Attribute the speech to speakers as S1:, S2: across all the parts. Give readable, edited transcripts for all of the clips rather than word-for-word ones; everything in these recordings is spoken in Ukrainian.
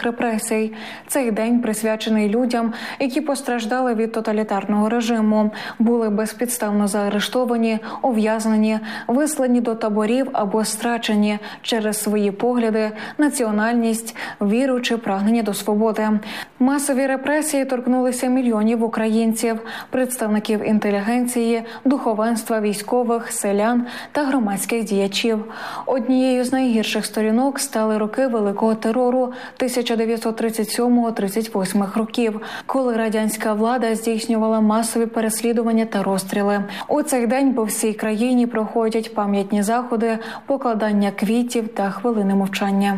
S1: масових репресій. Цей день присвячений людям, які постраждали від тоталітарного режиму, були безпідставно заарештовані, ув'язнені, вислані до таборів або страчені через свої погляди, національність, віру чи прагнення до свободи. Масові репресії торкнулися мільйонів українців, представників інтелігенції, духовенства, військових, селян та громадських діячів. Однією з найгірших сторінок стали роки Великого терору 1937-38 років, коли радянська влада здійснювала масові переслідування та розстріли. У цей день по всій країні проходять пам'ятні заходи, покладання квітів та хвилини мовчання.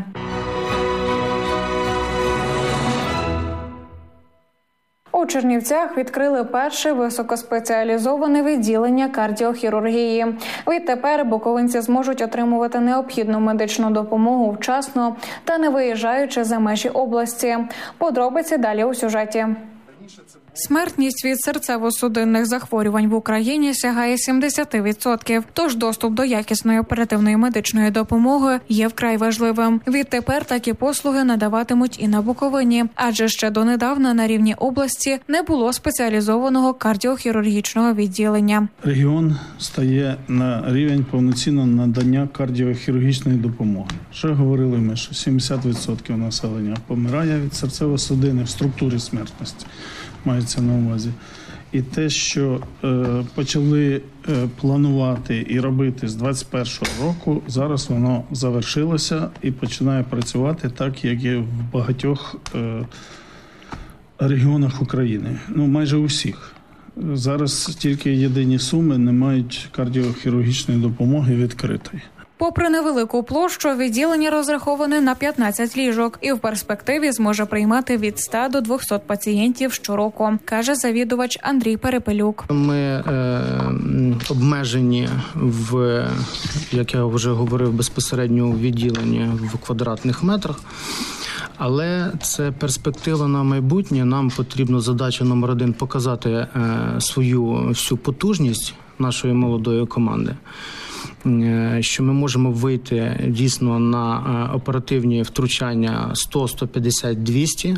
S1: У Чернівцях відкрили перше високоспеціалізоване відділення кардіохірургії. Відтепер буковинці зможуть отримувати необхідну медичну допомогу вчасно та не виїжджаючи за межі області. Подробиці далі у сюжеті. Смертність від серцево-судинних захворювань в Україні сягає 70%, тож доступ до якісної оперативної медичної допомоги є вкрай важливим. Відтепер такі послуги надаватимуть і на Буковині, адже ще донедавна на рівні області не було спеціалізованого кардіохірургічного відділення.
S2: Регіон стає на рівень повноцінного надання кардіохірургічної допомоги. Ще говорили ми, що 70% населення помирає від серцево-судинних в структурі смертності. Мається на увазі. І те, що почали планувати і робити з 2021 року, зараз воно завершилося і починає працювати так, як і в багатьох регіонах України. Ну, майже у всіх. Зараз тільки єдині Суми не мають кардіохірургічної допомоги відкритої.
S1: Попри невелику площу, відділення розраховане на 15 ліжок і в перспективі зможе приймати від 100 до 200 пацієнтів щороку, каже завідувач Андрій Перепелюк.
S3: Ми обмежені в, як я вже говорив, безпосередньо у відділенні в квадратних метрах. Але це перспектива на майбутнє. Нам потрібно задача номер 1 показати свою всю потужність нашої молодої команди. Що ми можемо вийти дійсно на оперативні втручання 100, 150, 200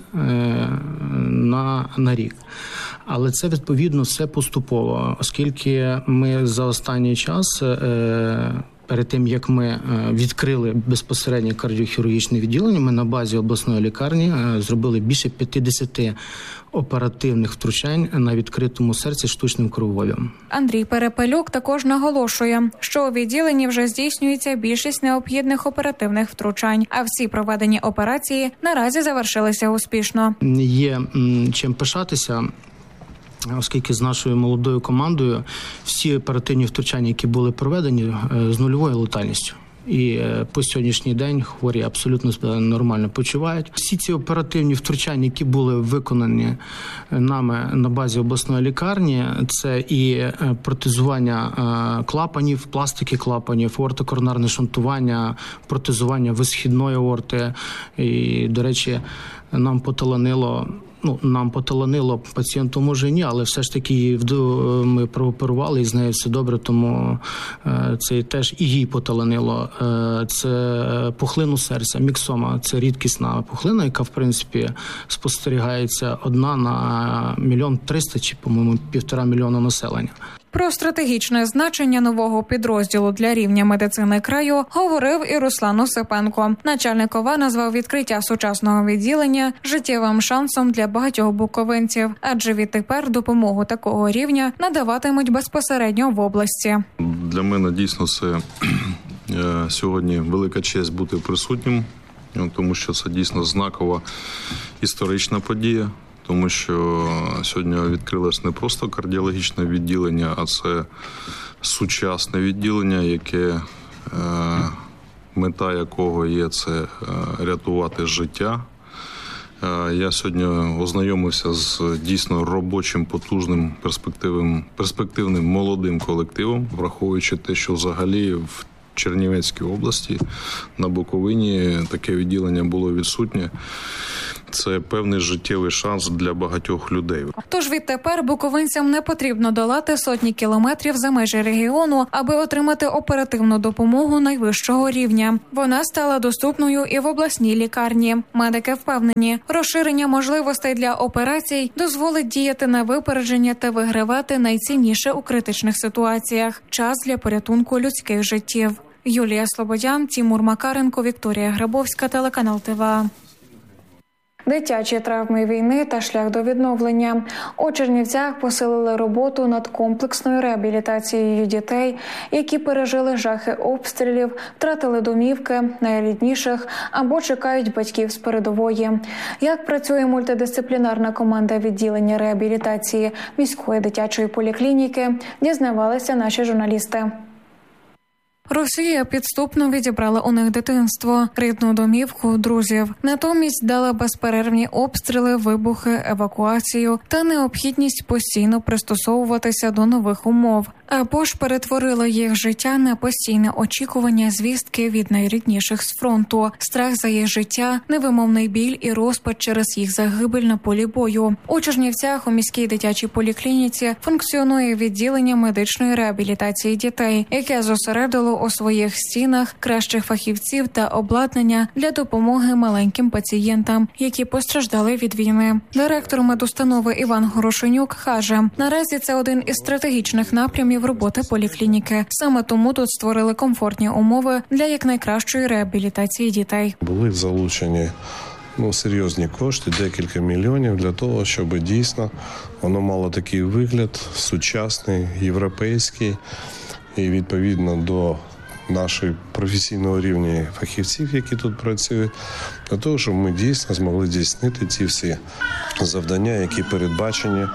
S3: на рік. Але це, відповідно, все поступово, оскільки ми за останній час, перед тим, як ми відкрили безпосередньо кардіохірургічне відділення, ми на базі обласної лікарні зробили більше 50 оперативних втручань на відкритому серці штучним крововодом.
S1: Андрій Перепелюк також наголошує, що у відділенні вже здійснюється більшість необхідних оперативних втручань, а всі проведені операції наразі завершилися успішно.
S3: Є чим пишатися, оскільки з нашою молодою командою всі оперативні втручання, які були проведені, з нульовою летальністю. І по сьогоднішній день хворі абсолютно себе нормально почувають. Всі ці оперативні втручання, які були виконані нами на базі обласної лікарні, це і протезування клапанів, пластики клапанів, аортокоронарне шунтування, протезування висхідної аорти. І, до речі, нам поталанило, пацієнту може ні, але все ж таки ми прооперували і з нею все добре, тому це теж і їй поталанило. Це пухлину серця, міксома, це рідкісна пухлина, яка, в принципі, спостерігається одна на 1 300 000 чи, по-моєму, 1,5 мільйона населення.
S1: Про стратегічне значення нового підрозділу для рівня медицини краю говорив і Руслан Осипенко. Начальник ОВА назвав відкриття сучасного відділення життєвим шансом для багатьох буковинців, адже відтепер допомогу такого рівня надаватимуть безпосередньо в області.
S4: Для мене дійсно це сьогодні велика честь бути присутнім, тому що це дійсно знакова історична подія. Тому що сьогодні відкрилось не просто кардіологічне відділення, а це сучасне відділення, мета якого є це рятувати життя. Я сьогодні ознайомився з дійсно робочим, потужним, перспективним молодим колективом, враховуючи те, що взагалі в Чернівецькій області на Буковині таке відділення було відсутнє. це певний життєвий шанс для багатьох людей.
S1: Тож відтепер буковинцям не потрібно долати сотні кілометрів за межі регіону, аби отримати оперативну допомогу найвищого рівня. Вона стала доступною і в обласній лікарні. Медики впевнені, розширення можливостей для операцій дозволить діяти на випередження та вигравати найцінніше у критичних ситуаціях – час для порятунку людських життів. Юлія Слободян, Тімур Макаренко, Вікторія Грабовська, телеканал ТВА. Дитячі травми війни та шлях до відновлення. У Чернівцях посилили роботу над комплексною реабілітацією дітей, які пережили жахи обстрілів, втратили домівки, найрідніших або чекають батьків з передової. Як працює мультидисциплінарна команда відділення реабілітації міської дитячої поліклініки, дізнавалися наші журналісти. Росія підступно відібрала у них дитинство, рідну домівку, друзів. Натомість дала безперервні обстріли, вибухи, евакуацію та необхідність постійно пристосовуватися до нових умов. Або ж перетворила їх життя на постійне очікування звістки від найрідніших з фронту, страх за їх життя, невимовний біль і розпач через їх загибель на полі бою. У Чернівцях у міській дитячій поліклініці функціонує відділення медичної реабілітації дітей, яке зосередило у своїх стінах кращих фахівців та обладнання для допомоги маленьким пацієнтам, які постраждали від війни. Директор медустанови Іван Горошенюк каже, наразі це один із стратегічних напрямів роботи поліклініки. Саме тому тут створили комфортні умови для якнайкращої реабілітації дітей.
S5: Були залучені серйозні кошти, декілька мільйонів для того, щоб дійсно воно мало такий вигляд сучасний, європейський і відповідно до нашого професійного рівня фахівців, які тут працюють, для того, щоб ми дійсно змогли здійснити ці всі завдання, які передбачені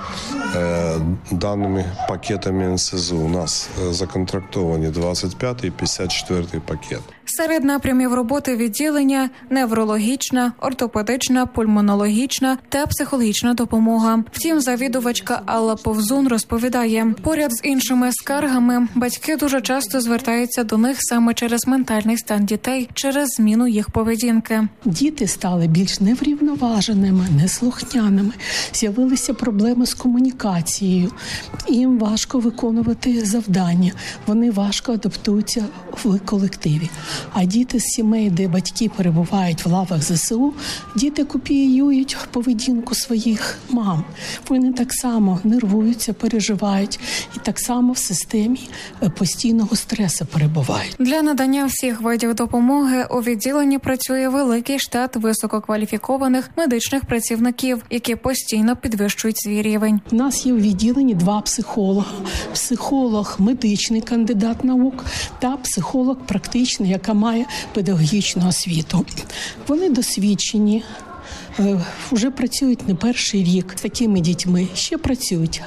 S5: даними пакетами НСЗУ. У нас законтрактовані 25-й і 54-й пакет.
S1: Серед напрямів роботи відділення – неврологічна, ортопедична, пульмонологічна та психологічна допомога. Втім, завідувачка Алла Повзун розповідає, поряд з іншими скаргами батьки дуже часто звертаються до них саме через ментальний стан дітей, через зміну їх поведінки.
S6: Діти стали більш неврівноваженими, неслухняними, з'явилися проблеми з комунікацією, їм важко виконувати завдання, вони важко адаптуються в колективі. А діти з сімей, де батьки перебувають в лавах ЗСУ, діти копіюють поведінку своїх мам. Вони так само нервуються, переживають і так само в системі постійного стресу перебувають.
S1: Для надання всіх видів допомоги у відділенні працює великий штат висококваліфікованих медичних працівників, які постійно підвищують свій рівень.
S6: У нас є у відділенні 2 психолога. Психолог, медичний кандидат наук та психолог практичний, яка має педагогічну освіту. Вони досвідчені, вже працюють не перший рік з такими дітьми. Ще працюють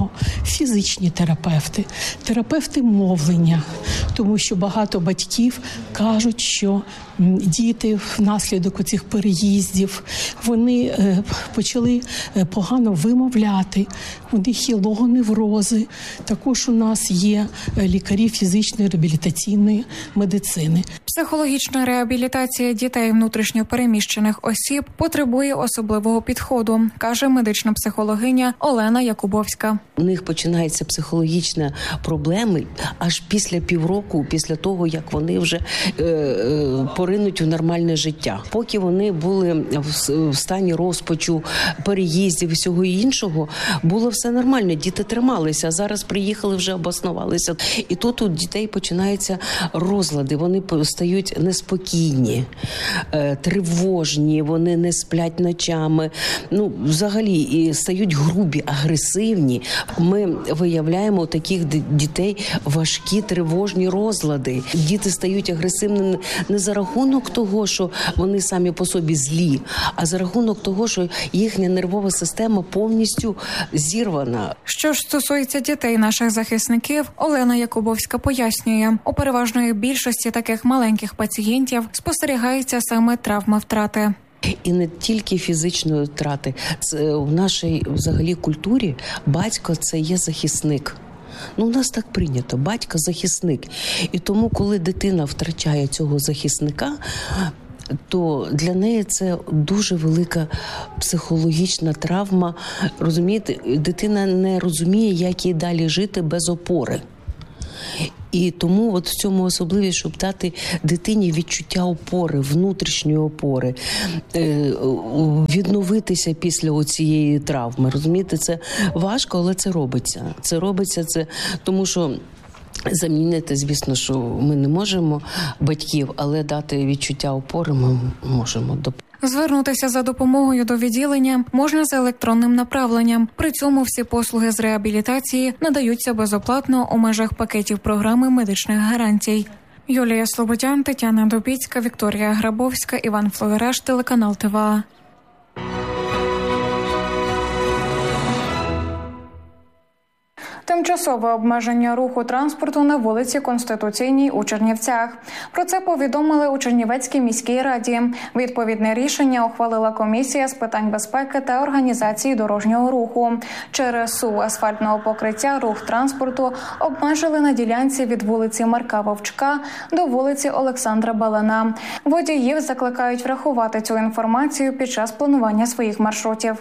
S6: фізичні терапевти, терапевти мовлення, тому що багато батьків кажуть, що діти внаслідок оцих переїздів, вони почали погано вимовляти, у них є логоневрози. Також у нас є лікарі фізичної реабілітаційної медицини.
S1: Психологічна реабілітація дітей внутрішньо переміщених осіб потребує особливого підходу, каже медична психологиня Олена Якубовська.
S7: У них починаються психологічні проблеми аж після півроку, після того, як вони вже поринуть в нормальне життя. Поки вони були в стані розпачу, переїздів і всього іншого, було все нормально, діти трималися, а зараз приїхали, вже обоснувалися. І тут у дітей починаються розлади, вони стають неспокійні, тривожні, вони не сплять ночами, взагалі і стають грубі, агресивні. Ми виявляємо у таких дітей важкі тривожні розлади. Діти стають агресивними не за рахунок того, що вони самі по собі злі, а за рахунок того, що їхня нервова система повністю зірвана.
S1: Що ж стосується дітей наших захисників, Олена Якубовська пояснює, у переважної більшості таких маленьких пацієнтів спостерігається саме травма втрати.
S7: І не тільки фізичної втрати. В нашій взагалі культурі батько – це є захисник. У нас так прийнято, батько – захисник. І тому, коли дитина втрачає цього захисника, то для неї це дуже велика психологічна травма. Розумієте, дитина не розуміє, як їй далі жити без опори. І тому от в цьому особливість, щоб дати дитині відчуття опори, внутрішньої опори, відновитися після оцієї травми. Розумієте, це важко, але це робиться. Це робиться, тому що замінити, звісно, що ми не можемо батьків, але дати відчуття опори ми можемо.
S1: Звернутися за допомогою до відділення можна за електронним направленням. При цьому всі послуги з реабілітації надаються безоплатно у межах пакетів програми медичних гарантій. Юлія Слободян, Тетяна Дубіцька, Вікторія Грабовська, Іван Фловереш, телеканал ТВА. Тимчасове обмеження руху транспорту на вулиці Конституційній у Чернівцях. Про це повідомили у Чернівецькій міській раді. Відповідне рішення ухвалила комісія з питань безпеки та організації дорожнього руху. Через суву асфальтного покриття рух транспорту обмежили на ділянці від вулиці Марка Вовчка до вулиці Олександра Балана. Водіїв закликають врахувати цю інформацію під час планування своїх маршрутів.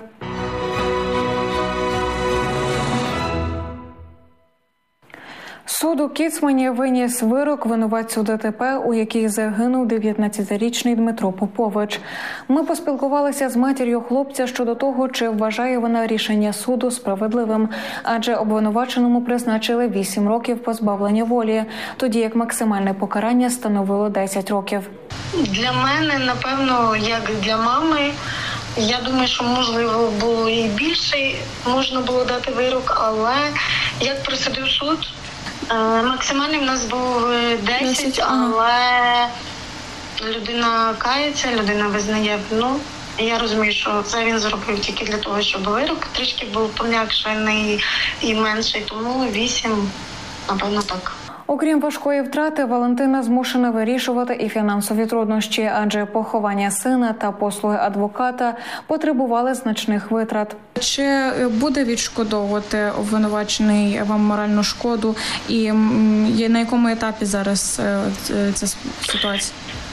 S1: Суд у Кіцмані виніс вирок винуватцю ДТП, у якій загинув 19-річний Дмитро Попович. Ми поспілкувалися з матір'ю хлопця щодо того, чи вважає вона рішення суду справедливим, адже обвинуваченому призначили 8 років позбавлення волі, тоді як максимальне покарання становило 10 років.
S8: Для мене, напевно, як для мами, я думаю, що можливо було і більше, можна було дати вирок, але як присудив суд, максимальний в нас був 10, але людина кається, людина визнає вину. Я розумію, що це він зробив тільки для того, щоб вирок трішки був пом'якшений і менший, тому 8, напевно, так.
S1: Окрім важкої втрати, Валентина змушена вирішувати і фінансові труднощі, адже поховання сина та послуги адвоката потребували значних витрат. Чи буде відшкодовувати обвинувачений вам моральну шкоду і на якому етапі зараз ця ситуація?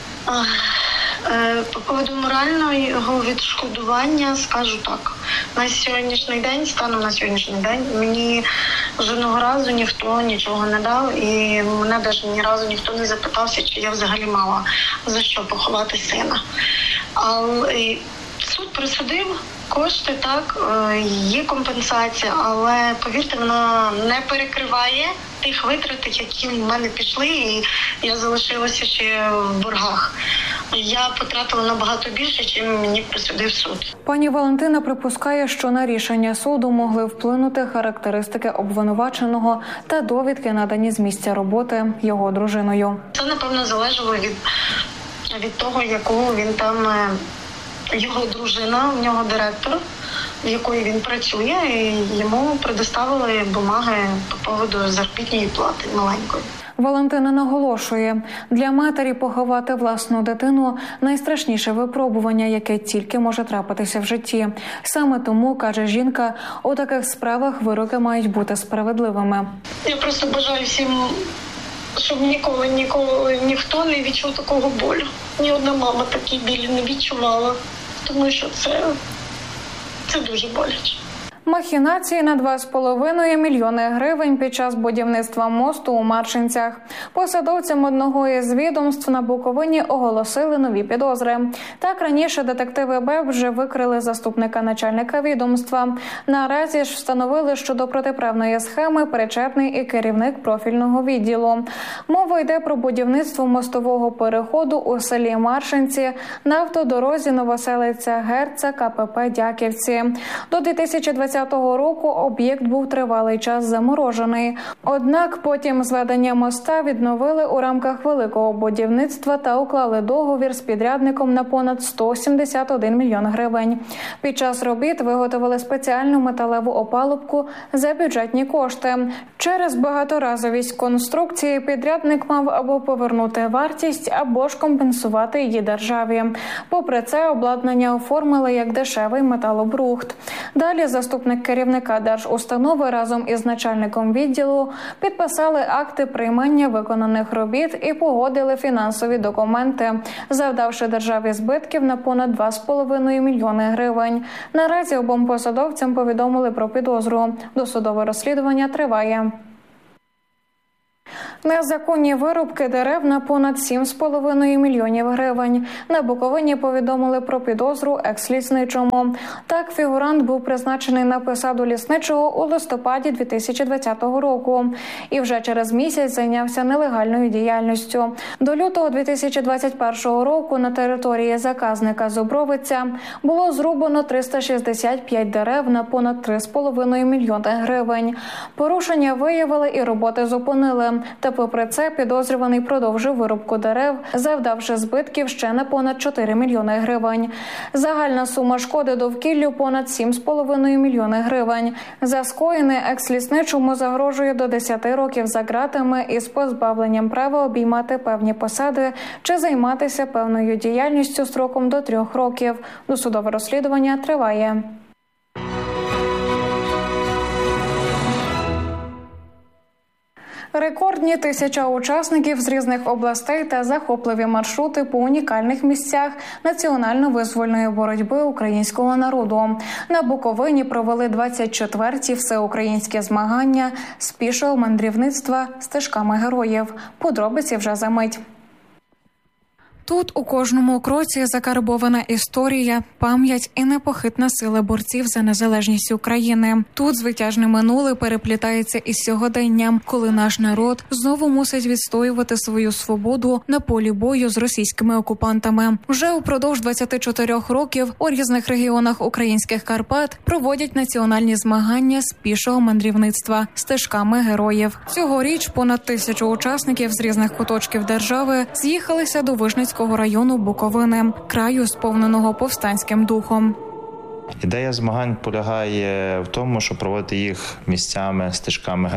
S8: По поводу морального відшкодування скажу так. На сьогоднішній день, станом на сьогоднішній день, мені жодного разу ніхто нічого не дав, і мене навіть ні разу ніхто не запитався, чи я взагалі мала за що поховати сина. Але суд присудив кошти, так, є компенсація, але, повірте, вона не перекриває тих витрат, які в мене пішли, і я залишилася ще в боргах. Я потратила набагато більше, чим мені присудив суд.
S1: Пані Валентина припускає, що на рішення суду могли вплинути характеристики обвинуваченого та довідки, надані з місця роботи його дружиною.
S8: Це, напевно, залежало від того, яку він там, його дружина, в нього директор, в якої він працює, і йому предоставили бумаги по поводу заробітної плати маленької.
S1: Валентина наголошує, для матері поховати власну дитину – найстрашніше випробування, яке тільки може трапитися в житті. Саме тому, каже жінка, у таких справах вироки мають бути справедливими.
S8: Я просто бажаю всім, щоб ніколи ніхто не відчув такого болю. Ні одна мама такий біль не відчувала, тому що це дуже боляче.
S1: Махінації на 2,5 мільйони гривень під час будівництва мосту у Маршинцях. Посадовцям одного із відомств на Буковині оголосили нові підозри. Так, раніше детективи БЕП вже викрили заступника начальника відомства. Наразі ж встановили, що до протиправної схеми причетний і керівник профільного відділу. Мова йде про будівництво мостового переходу у селі Маршинці на автодорозі Новоселиця-Герца КПП Дяківці. До 2020 року об'єкт був тривалий час заморожений. Однак потім зведення моста відновили у рамках великого будівництва та уклали договір з підрядником на понад 171 мільйон гривень. Під час робіт виготовили спеціальну металеву опалубку за бюджетні кошти. Через багаторазовість конструкції підрядник мав або повернути вартість, або ж компенсувати її державі. Попри це, обладнання оформили як дешевий металобрухт. Далі заступник заступник керівника держустанови разом із начальником відділу підписали акти приймання виконаних робіт і погодили фінансові документи, завдавши державі збитків на понад 2,5 мільйони гривень. Наразі обом посадовцям повідомили про підозру. Досудове розслідування триває. Незаконні вирубки дерев на понад 7,5 мільйонів гривень. На Буковині повідомили про підозру екс-лісничому. Так, фігурант був призначений на посаду лісничого у листопаді 2020 року і вже через місяць зайнявся нелегальною діяльністю. До лютого 2021 року на території заказника Зубровиця було зрубано 365 дерев на понад 3,5 мільйони гривень. Порушення виявили і роботи зупинили. Та попри це підозрюваний продовжив вирубку дерев, завдавши збитків ще на понад 4 мільйони гривень. Загальна сума шкоди довкіллю понад 7,5 мільйони гривень. За скоєне екс-лісничому загрожує до 10 років за ґратами із позбавленням права обіймати певні посади чи займатися певною діяльністю строком до 3 років. Досудове розслідування триває. Рекордні 1000 учасників з різних областей та захопливі маршрути по унікальних місцях національно-визвольної боротьби українського народу. На Буковині провели 24-ті всеукраїнські змагання з пішого мандрівництва стежками героїв. Подробиці вже за мить. Тут у кожному кроці закарбована історія, пам'ять і непохитна сила борців за незалежність України. Тут звитяжне минуле переплітається із сьогоденням, коли наш народ знову мусить відстоювати свою свободу на полі бою з російськими окупантами. Вже упродовж 24 років у різних регіонах українських Карпат проводять національні змагання з пішого мандрівництва стежками героїв. Цьогоріч понад 1000 учасників з різних куточків держави з'їхалися до Вижницького району Буковини, краю, сповненого повстанським духом.
S9: Ідея змагань полягає в тому, щоб проводити їх місцями, стежками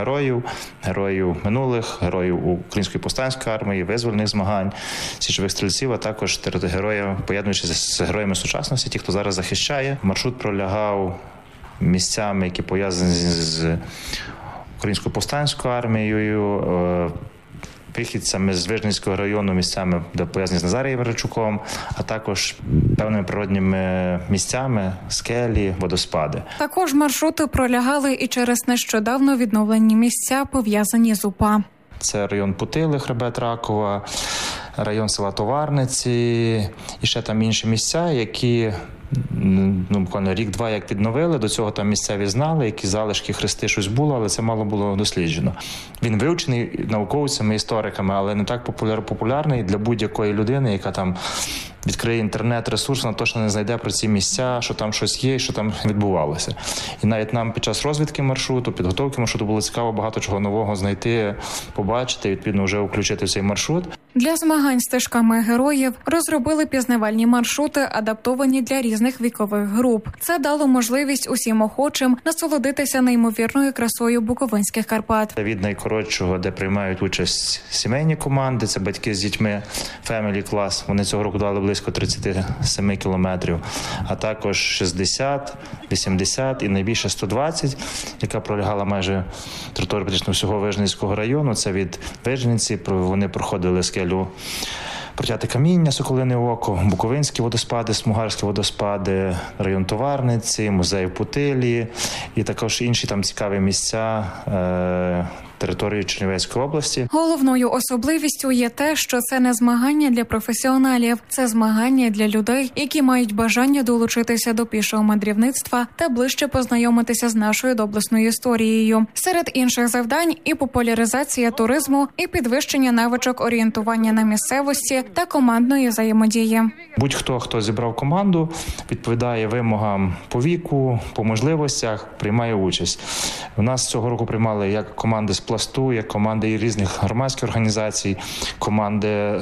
S9: героїв минулих, героїв Української повстанської армії, визвольних змагань, січових стрільців, а також героїв, поєднуючись з героями сучасності, ті, хто зараз захищає. Маршрут пролягав місцями, які пов'язані з Українською повстанською армією, вихідцями з Вижницького району, місцями, де пов'язані з Назарієм Рачуком, а також певними природніми місцями, скелі, водоспади.
S1: Також маршрути пролягали і через нещодавно відновлені місця, пов'язані з УПА.
S9: Це район Путили, хребет Ракова, район села Товарниці і ще там інші місця, які буквально рік-два як відновили, до цього там місцеві знали, які залишки хрести щось було, але це мало було досліджено. Він вивчений науковцями, істориками, але не так популярний для будь-якої людини, яка там відкриє інтернет-ресурс, вона точно не знайде про ці місця, що там щось є, що там відбувалося. І навіть нам під час розвідки маршруту, підготовки маршруту було цікаво багато чого нового знайти, побачити, відповідно вже включити в цей маршрут.
S1: Для змагань стежками героїв розробили пізнавальні маршрути, адаптовані для різних вікових груп. Це дало можливість усім охочим насолодитися неймовірною красою буковинських Карпат.
S9: Від найкоротшого, де приймають участь сімейні команди, це батьки з дітьми, Family Class, вони цього року дали близько 37 кілометрів, а також 60, 80 і найбільше 120, яка пролягала майже територію практично всього Вижницького району. Це від Вижниці, вони проходили скелю Протяте каміння, Соколине око, Буковинські водоспади, Смугарські водоспади, район Товарниці, музей в Путилі і також інші там цікаві місця території Чернівецької області.
S1: Головною особливістю є те, що це не змагання для професіоналів, це змагання для людей, які мають бажання долучитися до пішого мандрівництва та ближче познайомитися з нашою доблесною історією. Серед інших завдань і популяризація туризму, і підвищення навичок орієнтування на місцевості та командної взаємодії.
S9: Будь-хто, хто зібрав команду, відповідає вимогам по віку, по можливостях, приймає участь. У нас цього року приймали як команди з пласту, як команди різних громадських організацій, команди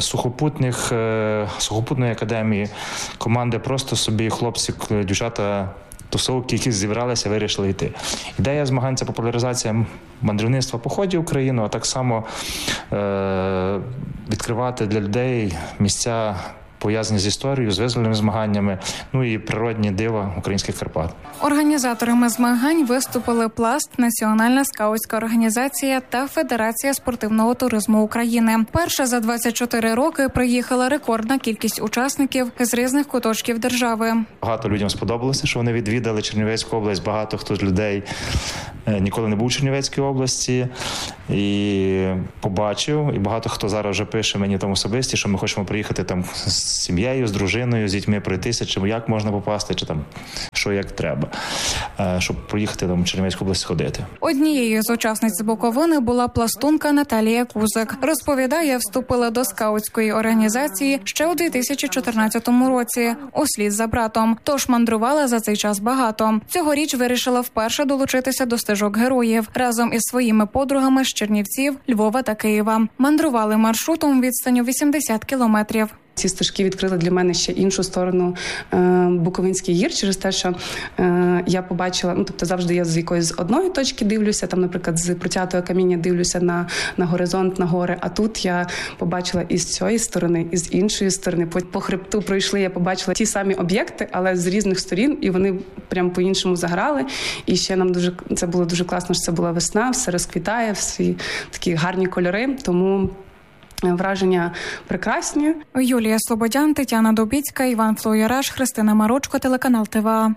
S9: сухопутної академії, команди просто собі хлопці, дівчата, тусовки, які зібралися, вирішили йти. Ідея змагань – це популяризація мандрівництва по ході України, а так само відкривати для людей місця пов'язані з історією, з визвольними змаганнями, і природні дива українських Карпат.
S1: Організаторами змагань виступили Пласт, Національна скаутська організація та Федерація спортивного туризму України. Перша за 24 роки приїхала рекордна кількість учасників з різних куточків держави.
S9: Багато людям сподобалося, що вони відвідали Чернівецьку область. Багато хто з людей ніколи не був у Чернівецькій області і побачив. І багато хто зараз вже пише мені там особисті, що ми хочемо приїхати там з сім'єю, з дружиною, з дітьми пройтися, чи як можна попасти, чи там що як треба, щоб проїхати там в Чернівецьку область ходити.
S1: Однією з учасниць Буковини була пластунка Наталія Кузик. Розповідає, вступила до скаутської організації ще у 2014 році, услід за братом. Тож мандрувала за цей час багато. Цьогоріч вирішила вперше долучитися до стежок героїв разом із своїми подругами з Чернівців, Львова та Києва. Мандрували маршрутом відстанню 80 кілометрів.
S10: Ці стежки відкрили для мене ще іншу сторону Буковинських гір, через те, що я побачила, завжди я з якоїсь одної точки дивлюся, там, наприклад, з Протятого каміння дивлюся на горизонт, на гори, а тут я побачила і з цієї сторони, і з іншої сторони. По хребту пройшли, я побачила ті самі об'єкти, але з різних сторін, і вони прям по-іншому заграли. І ще це було дуже класно, що це була весна, все розквітає, всі такі гарні кольори, тому враження прекрасні.
S1: Юлія Слободян, Тетяна Дубіцька, Іван Флоєраш, Христина Марочко, телеканал ТВА.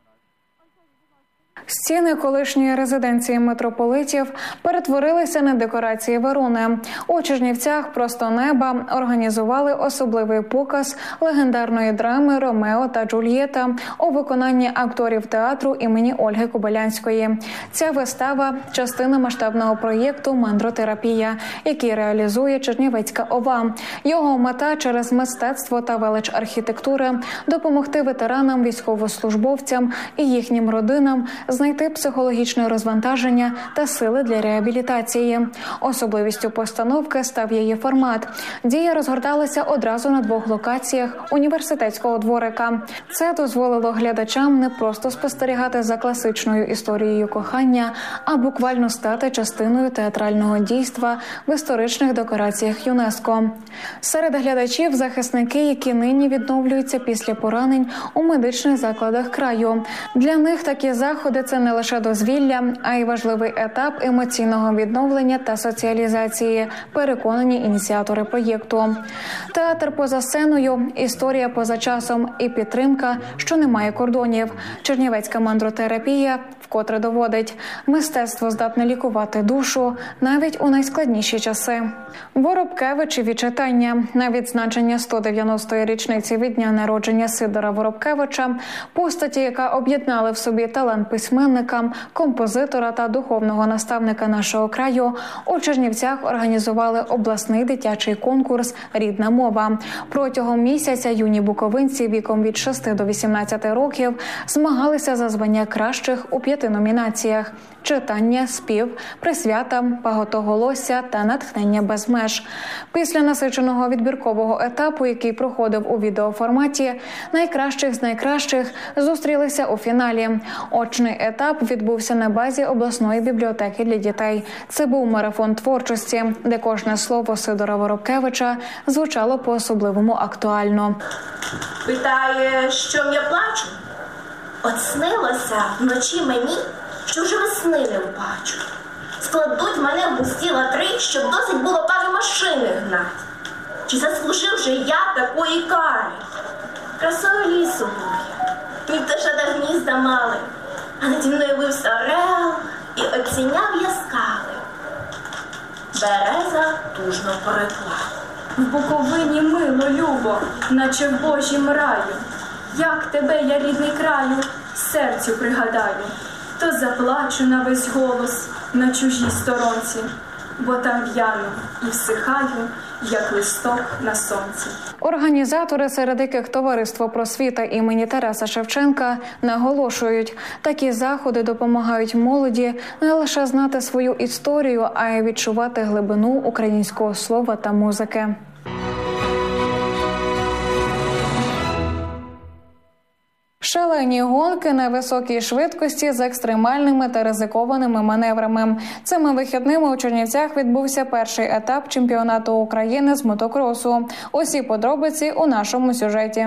S1: Стіни колишньої резиденції митрополитів перетворилися на декорації Верони. У Чернівцях «Просто неба» організували особливий показ легендарної драми «Ромео та Джульєта» у виконанні акторів театру імені Ольги Кобилянської. Ця вистава – частина масштабного проєкту «Мандротерапія», який реалізує Чернівецька ОВА. Його мета – через мистецтво та велич архітектури допомогти ветеранам, військовослужбовцям і їхнім родинам знайти психологічне розвантаження та сили для реабілітації. Особливістю постановки став її формат. Дія розгорталася одразу на 2 локаціях університетського дворика. Це дозволило глядачам не просто спостерігати за класичною історією кохання, а буквально стати частиною театрального дійства в історичних декораціях ЮНЕСКО. Серед глядачів – захисники, які нині відновлюються після поранень у медичних закладах краю. Для них такі заходи – це не лише дозвілля, а й важливий етап емоційного відновлення та соціалізації, переконані ініціатори проєкту. Театр поза сценою, історія поза часом і підтримка, що не має кордонів. Чернівецька мандротерапія вкотре доводить – мистецтво здатне лікувати душу навіть у найскладніші часи. Воробкевичеві читання. На відзначення 190-ї річниці від дня народження Сидора Воробкевича, постаті, яка об'єднала в собі талант письменника, композитора та духовного наставника нашого краю, у Чернівцях організували обласний дитячий конкурс «Рідна мова». Протягом місяця юні буковинці віком від 6 до 18 років змагалися за звання кращих у 5 номінаціях – читання, спів, присвята, багатоголосся та натхнення без меж. Після насиченого відбіркового етапу, який проходив у відеоформаті, найкращих з найкращих зустрілися у фіналі. Очний етап відбувся на базі обласної бібліотеки для дітей. Це був марафон творчості, де кожне слово Сидора Воробкевича звучало по-особливому актуально.
S11: Питає, що я плачу? От снилося вночі мені, що вже весни не вбачу. Складуть мене в густі латри, щоб досить було пари машини гнать. Чи заслужив же я такої кари? Красою лісу бує, ні пташата гнізда мали, а наді мною вився орел і оціняв я скали. Береза тужно порекла.
S12: В Буковині мило, любо, наче в Божім раю. Як тебе, я рідний краю, серцю пригадаю, то заплачу на весь голос на чужій сторонці, бо там в'яну і всихаю, як листок на сонці.
S1: Організатори, серед яких Товариство просвіта імені Тараса Шевченка, наголошують, такі заходи допомагають молоді не лише знати свою історію, а й відчувати глибину українського слова та музики. Шалені гонки на високій швидкості з екстремальними та ризикованими маневрами. Цими вихідними у Чернівцях відбувся перший етап чемпіонату України з мотокросу. Усі подробиці у нашому сюжеті.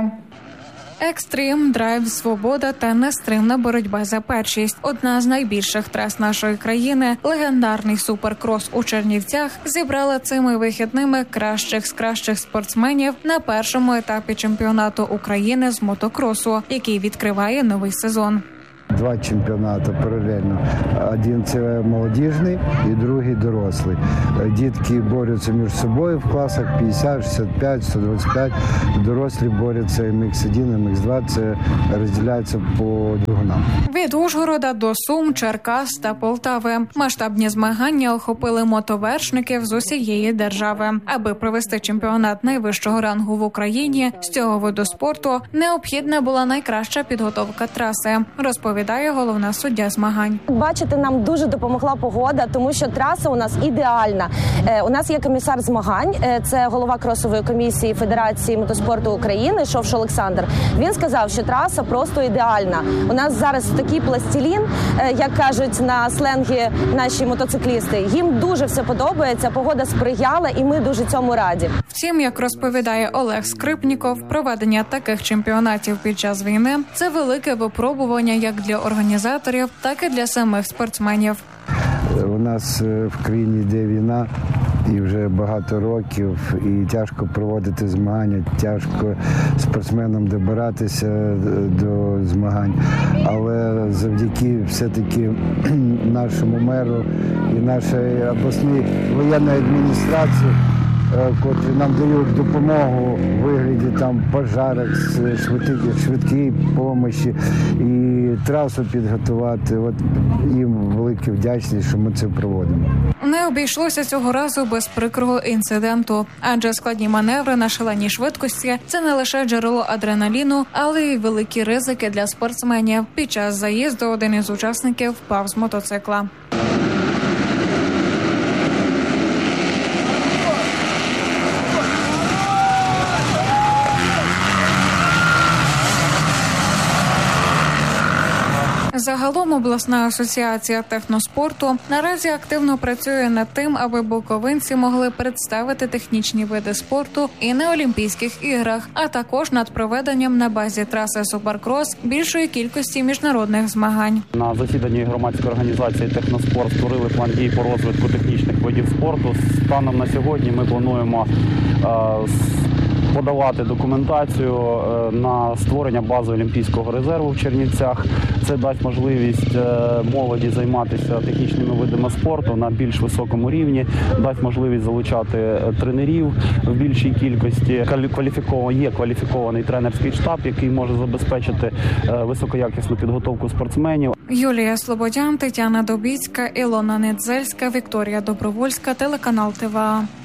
S1: Екстрим, драйв, свобода та нестримна боротьба за першість. Одна з найбільших трас нашої країни, легендарний суперкрос у Чернівцях, зібрала цими вихідними кращих з кращих спортсменів на першому етапі чемпіонату України з мотокросу, який відкриває новий сезон.
S13: Два чемпіонати паралельно. Один – це молодіжний і другий – дорослий. Дітки борються між собою в класах 50, 65, 125. Дорослі борються MX1, MX2. Це розділяється по двигунам.
S1: Від Ужгорода до Сум, Черкас та Полтави. Масштабні змагання охопили мотовершників з усієї держави. Аби провести чемпіонат найвищого рангу в Україні з цього виду спорту, необхідна була найкраща підготовка траси, розповідає головна суддя змагань.
S14: Бачите, нам дуже допомогла погода, тому що траса у нас ідеальна. У нас є комісар змагань, це голова кросової комісії Федерації мотоспорту України Шовш Олександр. Він сказав, що траса просто ідеальна. У нас зараз такий пластилін, як кажуть на сленгі наші мотоциклісти. Їм дуже все подобається, погода сприяла і ми дуже цьому раді.
S1: Втім, як розповідає Олег Скрипніков, проведення таких чемпіонатів під час війни – це велике випробування як для організаторів, так і для самих спортсменів.
S13: У нас в країні йде війна і вже багато років, і тяжко проводити змагання, тяжко спортсменам добиратися до змагань. Але завдяки все-таки нашому меру і нашій обласній воєнній адміністрації, котрі нам дають допомогу у вигляді там пожарок, швидкої допомоги і трасу підготувати. От їм велике вдячність, що ми це проводимо.
S1: Не обійшлося цього разу без прикрого інциденту, адже складні маневри на шаленій швидкості – це не лише джерело адреналіну, але й великі ризики для спортсменів. Під час заїзду один із учасників впав з мотоцикла. Загалом обласна асоціація техноспорту наразі активно працює над тим, аби буковинці могли представити технічні види спорту і на Олімпійських іграх, а також над проведенням на базі траси Суперкрос більшої кількості міжнародних змагань.
S15: На засіданні громадської організації «Техноспорт» створили план дій по розвитку технічних видів спорту. Станом на сьогодні ми плануємо подавати документацію на створення бази Олімпійського резерву в Чернівцях. Це дасть можливість молоді займатися технічними видами спорту на більш високому рівні, дасть можливість залучати тренерів в більшій кількості. Є кваліфікований тренерський штаб, який може забезпечити високоякісну підготовку спортсменів.
S1: Юлія Слободян, Тетяна Добіцька, Ілона Недзельська, Вікторія Добровольська, телеканал ТВА.